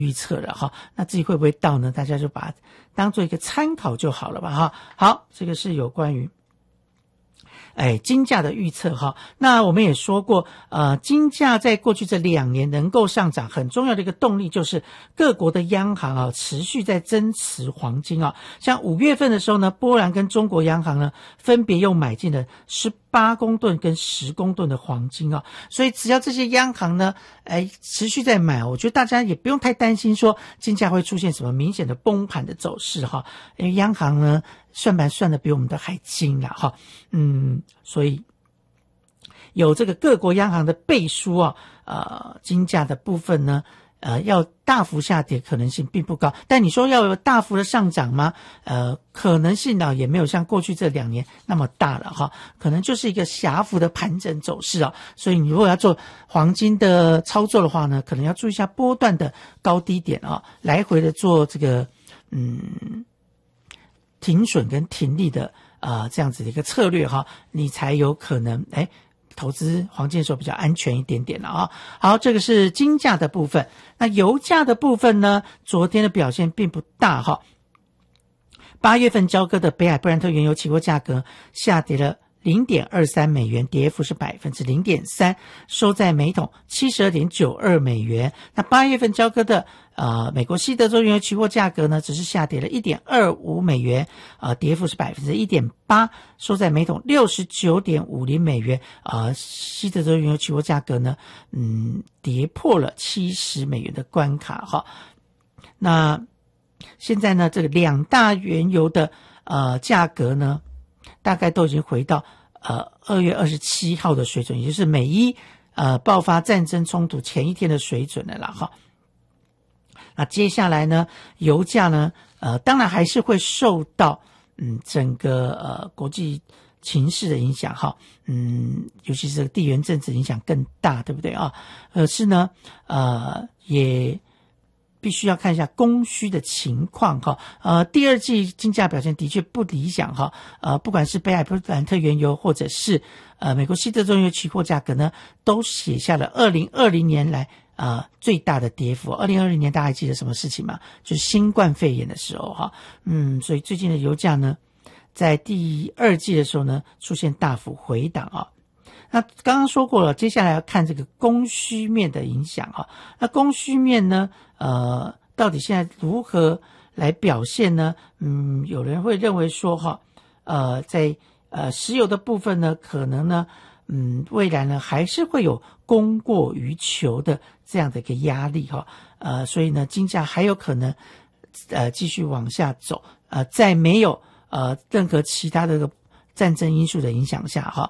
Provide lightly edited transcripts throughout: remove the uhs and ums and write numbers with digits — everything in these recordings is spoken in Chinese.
预测了哈，那至于会不会到呢？大家就把它当做一个参考就好了吧哈。好，这个是有关于金价的预测哈。那我们也说过，金价在过去这2年能够上涨，很重要的一个动力就是各国的央行持续在增持黄金像5月份的时候呢，波兰跟中国央行呢分别又买进了18公吨跟10公吨的黄金所以只要这些央行呢持续在买，我觉得大家也不用太担心说金价会出现什么明显的崩盘的走势因为央行呢算盘算的比我们的还精啦所以有这个各国央行的背书金价的部分呢要大幅下跌可能性并不高，但你说要有大幅的上涨吗？可能性也没有像过去这2年那么大了可能就是一个狭幅的盘整走势所以你如果要做黄金的操作的话呢，可能要注意一下波段的高低点来回的做这个停损跟停利的这样子的一个策略你才有可能投资黄金的时候比较安全一点点了好，这个是金价的部分。那油价的部分呢，昨天的表现并不大8月份交割的北海布兰特原油期货价格下跌了0.23美元，跌幅是 0.3%， 收在每桶 72.92 美元。那8月份交割的美国西德州原油期货价格呢，只是下跌了 1.25 美元，跌幅是 1.8%， 收在每桶 69.50 美元。西德州原油期货价格呢，跌破了70美元的关卡那现在呢，这个2大原油的价格呢，大概都已经回到2月27号的水准，也就是美伊爆发战争冲突前一天的水准了啦那接下来呢，油价呢当然还是会受到整个国际情势的影响尤其是这个地缘政治影响更大，对不对可是呢也必须要看一下供需的情况第二季金价表现的确不理想不管是北海布兰特原油或者是美国西德州原油期货价格呢，都写下了2020年来最大的跌幅。2020年大家还记得什么事情吗？就是新冠肺炎的时候所以最近的油价呢，在第二季的时候呢，出现大幅回档那刚刚说过了，接下来要看这个供需面的影响那供需面呢到底现在如何来表现呢？有人会认为说在石油的部分呢，可能呢未来呢还是会有供过于求的这样的一个压力所以呢金价还有可能继续往下走在没有任何其他的战争因素的影响下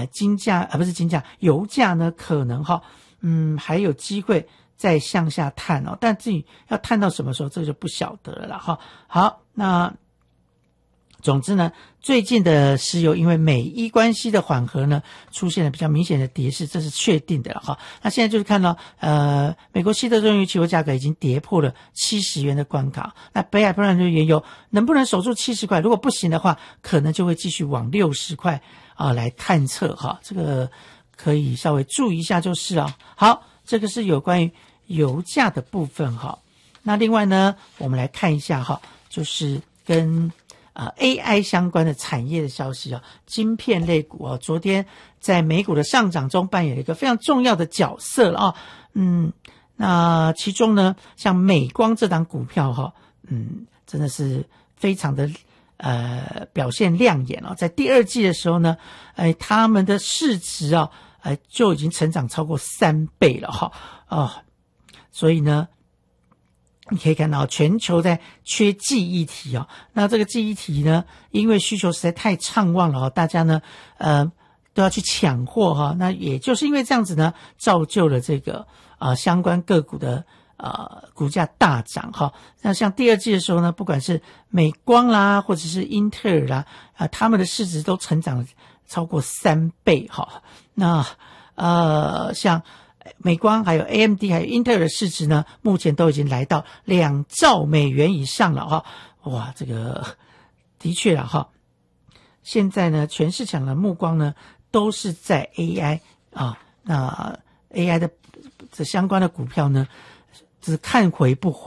油价呢可能还有机会再向下探但至于要探到什么时候，这就不晓得了啦好，那总之呢，最近的石油因为美伊关系的缓和呢，出现了比较明显的跌势，这是确定的了那现在就是看到美国西德州原油期货价格已经跌破了70元的关卡，那北海布兰特原油能不能守住70块？如果不行的话，可能就会继续往60块来探测这个可以稍微注意一下就是好，这个是有关于油价的部分那另外呢，我们来看一下就是跟AI 相关的产业的消息晶片类股昨天在美股的上涨中扮演了一个非常重要的角色了那其中呢，像美光这档股票真的是非常的表现亮眼在第二季的时候呢，他们的市值就已经成长超过3倍了所以呢你可以看到全球在缺记忆体那这个记忆体呢，因为需求实在太畅旺了大家呢都要去抢货那也就是因为这样子呢，造就了这个相关个股的股价大涨那像第二季的时候呢，不管是美光啦或者是英特尔啦他们的市值都成长了超过3倍那像美光还有 AMD 还有英特尔的市值呢，目前都已经来到2兆美元以上了哇，这个的确了现在呢，全市场的目光呢都是在 AI 那 AI 的相关的股票呢， 只看回不回。